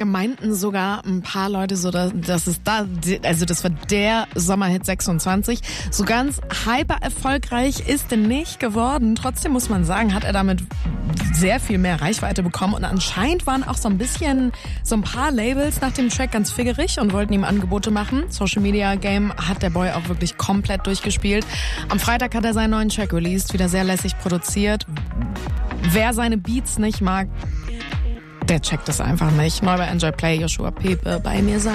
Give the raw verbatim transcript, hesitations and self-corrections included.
meinten sogar ein paar Leute so, dass, dass es da, also das war der Sommerhit sechsundzwanzig. So ganz hyper erfolgreich ist er nicht geworden. Trotzdem muss man sagen, hat er damit sehr viel mehr Reichweite bekommen und anscheinend waren auch so ein bisschen, so ein paar Labels nach dem Track ganz figgerig und wollten ihm Angebote machen. Social Media Game hat der Boy auch wirklich komplett durchgespielt. Am Freitag hat er seinen neuen Track released, wieder sehr lässig produziert. Wer seine Beats nicht mag, der checkt es einfach nicht. Neu bei Enjoy Play, Joshua Pepe bei mir sein.